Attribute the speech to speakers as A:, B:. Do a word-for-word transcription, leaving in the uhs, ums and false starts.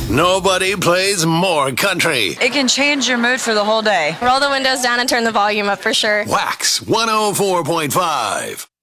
A: Nobody plays more country.
B: It can change your mood for the whole day.
C: Roll the windows down and turn the volume up for sure.
A: Wax one oh four point five.